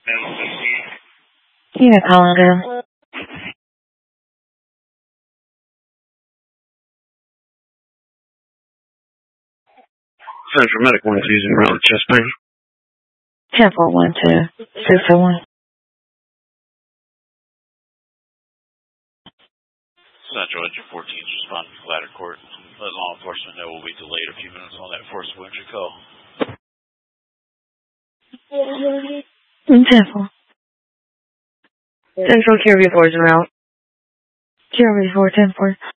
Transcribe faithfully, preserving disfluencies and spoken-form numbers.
Yeah, Collingwood. Central Medical one's using around chest pain. ten four one two six oh one. Central Engine fourteen is responding to Ladder Court. Let law enforcement know we'll be delayed a few minutes on that forcible entry call. ten four. Central Q B four is around. Q B four ten four.